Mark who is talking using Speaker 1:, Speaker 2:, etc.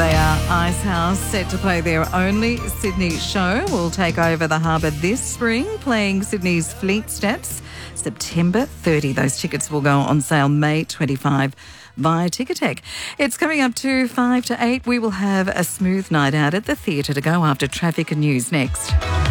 Speaker 1: They are Icehouse, set to play their only Sydney show. Will take over the harbour this spring, playing Sydney's Fleet Steps September 30. Those tickets will go on sale May 25 via Ticketek. It's coming up to 5 to 8. We will have a smooth night out at the theatre to go after traffic and news next.